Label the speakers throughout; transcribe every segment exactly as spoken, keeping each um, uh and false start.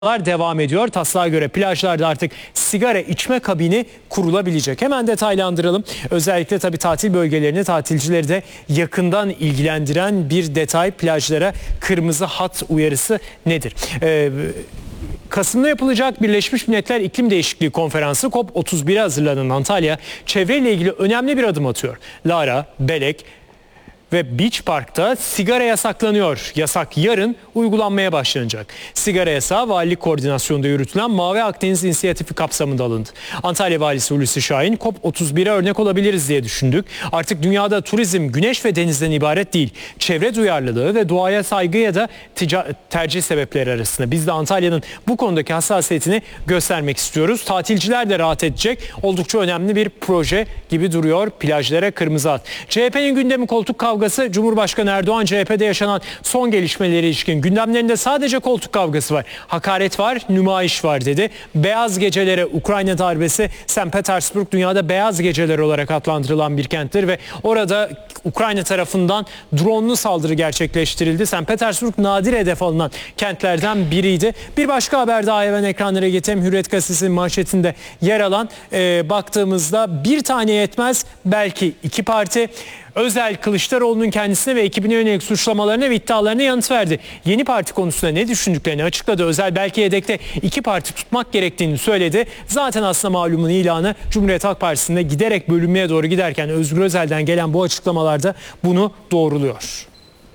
Speaker 1: devam ediyor. Taslağa göre plajlarda artık sigara içme kabini kurulabilecek. Hemen detaylandıralım. Özellikle tabii tatil bölgelerini, tatilcileri de yakından ilgilendiren bir detay: plajlara kırmızı hat uyarısı nedir? Ee, Kasım'da yapılacak Birleşmiş Milletler İklim Değişikliği Konferansı COP otuz bire hazırlanan Antalya, çevreyle ilgili önemli bir adım atıyor. Lara, Belek ve Beach Park'ta sigara yasaklanıyor. Yasak yarın uygulanmaya başlanacak. Sigara yasağı valilik koordinasyonunda yürütülen Mavi Akdeniz İnisiyatifi kapsamında alındı. Antalya Valisi Hulusi Şahin, COP otuz bire örnek olabiliriz diye düşündük. Artık dünyada turizm güneş ve denizden ibaret değil. Çevre duyarlılığı ve doğaya saygıya da tercih sebepleri arasında. Biz de Antalya'nın bu konudaki hassasiyetini göstermek istiyoruz. Tatilciler de rahat edecek. Oldukça önemli bir proje gibi duruyor. Plajlara kırmızı hat. C H P'nin gündemi koltuk kavgası. Cumhurbaşkanı Erdoğan, C H P'de yaşanan son gelişmeleri ilişkin gündemlerinde sadece koltuk kavgası var, hakaret var, nümayiş var dedi. Beyaz gecelere, Ukrayna darbesi, Sankt Petersburg dünyada beyaz geceler olarak adlandırılan bir kenttir ve orada Ukrayna tarafından dronlu saldırı gerçekleştirildi. Sankt Petersburg nadir hedef alınan kentlerden biriydi. Bir başka haber daha hemen ekranlara getireyim. Hürriyet Gazetesi'nin manşetinde yer alan, e, baktığımızda bir tane yetmez, belki iki parti. Özel, Kılıçdaroğlu'nun kendisine ve ekibine yönelik suçlamalarına ve iddialarına yanıt verdi. Yeni parti konusunda ne düşündüklerini açıkladı. Özel, belki yedekte iki parti tutmak gerektiğini söyledi. Zaten aslında malumun ilanı Cumhuriyet Halk Partisi'nde giderek bölünmeye doğru giderken Özgür Özel'den gelen bu açıklamalarda bunu doğruluyor.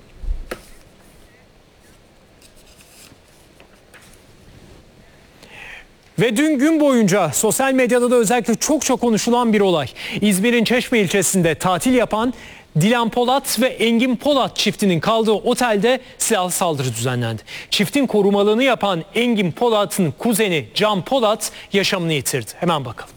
Speaker 1: Ve dün gün boyunca sosyal medyada da özellikle çok çok konuşulan bir olay. İzmir'in Çeşme ilçesinde tatil yapan Dilan Polat ve Engin Polat çiftinin kaldığı otelde silahlı saldırı düzenlendi. Çiftin korumalığını yapan Engin Polat'ın kuzeni Can Polat yaşamını yitirdi. Hemen bakalım.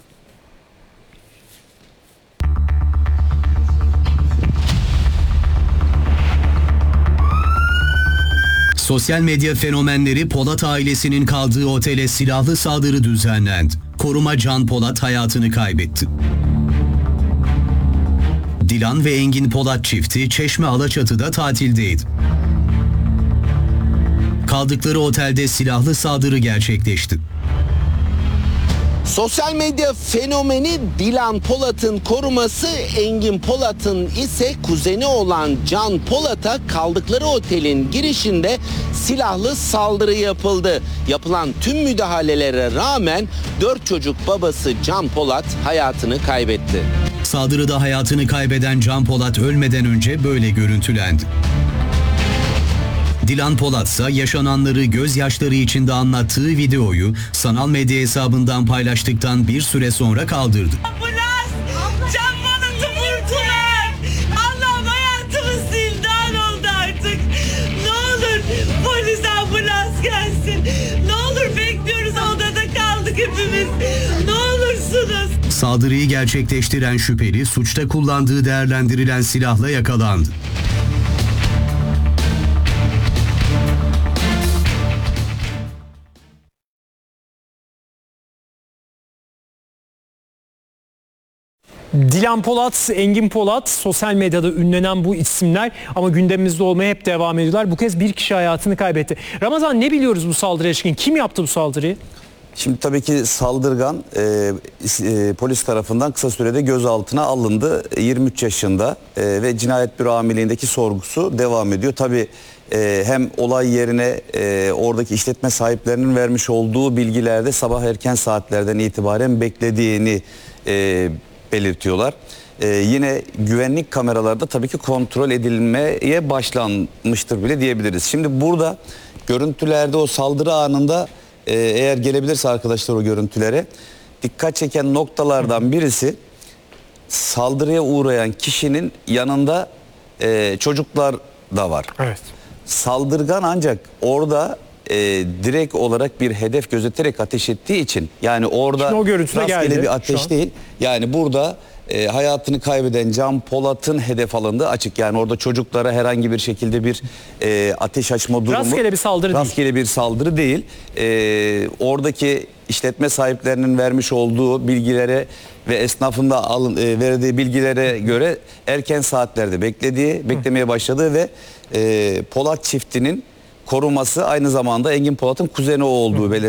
Speaker 2: Sosyal medya fenomenleri Polat ailesinin kaldığı otele silahlı saldırı düzenlendi. Koruma Can Polat hayatını kaybetti. Dilan ve Engin Polat çifti Çeşme Alaçatı'da tatildeydi. Kaldıkları otelde silahlı saldırı gerçekleşti.
Speaker 3: Sosyal medya fenomeni Dilan Polat'ın koruması Engin Polat'ın ise kuzeni olan Can Polat'a kaldıkları otelin girişinde silahlı saldırı yapıldı. Yapılan tüm müdahalelere rağmen dört çocuk babası Can Polat hayatını kaybetti.
Speaker 2: Saldırıda hayatını kaybeden Can Polat ölmeden önce böyle görüntülendi. Dilan Polat ise yaşananları gözyaşları içinde anlattığı videoyu sanal medya hesabından paylaştıktan bir süre sonra kaldırdı.
Speaker 4: Ambulans! Can Polat'ı vurdular! Allah'ım hayatımız zindan oldu artık. Ne olur polis, ambulans gelsin. Ne olur bekliyoruz, odada kaldık hepimiz. Ne olursunuz.
Speaker 2: Saldırıyı gerçekleştiren şüpheli suçta kullandığı değerlendirilen silahla yakalandı.
Speaker 1: Dilan Polat, Engin Polat sosyal medyada ünlenen bu isimler ama gündemimizde olmaya hep devam ediyorlar. Bu kez bir kişi hayatını kaybetti. Ramazan, ne biliyoruz bu saldırıya ilişkin? Kim yaptı bu saldırıyı?
Speaker 5: Şimdi tabii ki saldırgan e, e, polis tarafından kısa sürede gözaltına alındı. yirmi üç yaşında e, ve cinayet büro amirliğindeki sorgusu devam ediyor. Tabii e, hem olay yerine e, oradaki işletme sahiplerinin vermiş olduğu bilgilerde sabah erken saatlerden itibaren beklediğini e, belirtiyorlar. Ee, yine güvenlik kameralarda tabii ki kontrol edilmeye başlanmıştır bile diyebiliriz. Şimdi burada görüntülerde o saldırı anında e, eğer gelebilirse arkadaşlar o görüntülere dikkat çeken noktalardan birisi saldırıya uğrayan kişinin yanında e, çocuklar da var.
Speaker 1: Evet.
Speaker 5: Saldırgan ancak orada e, direkt olarak bir hedef gözeterek ateş ettiği için, yani orada rastgele bir ateş değil. Yani burada e, hayatını kaybeden Can Polat'ın hedef alındığı açık. Yani orada çocuklara herhangi bir şekilde bir e, ateş açma durumu.
Speaker 1: Rastgele bir saldırı
Speaker 5: rastgele değil. bir saldırı değil. E, oradaki işletme sahiplerinin vermiş olduğu bilgilere ve esnafın da alın, e, verdiği bilgilere göre erken saatlerde beklediği, beklemeye başladığı ve e, Polat çiftinin koruması aynı zamanda Engin Polat'ın kuzeni olduğu belirtildi.